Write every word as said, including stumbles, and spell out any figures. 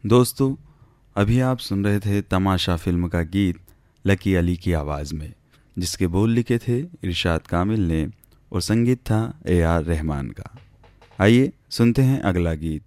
दोस्तों, अभी आप सुन रहे थे तमाशा फिल्म का गीत लकी अली की आवाज़ में, जिसके बोल लिखे थे इरशाद कामिल ने और संगीत था ए आर रहमान का। आइए सुनते हैं अगला गीत।